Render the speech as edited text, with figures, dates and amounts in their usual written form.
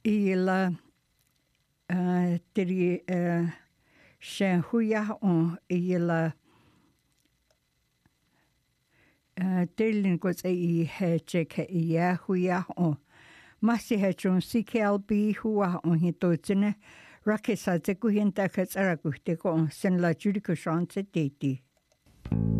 Ila tiri shen huya on ila Terlin was a hecheck ya huya on. Masi hechon CKLB hua on hitotine. Rakisa te kuhinta kats arakuhteko on sen la judico chance teti.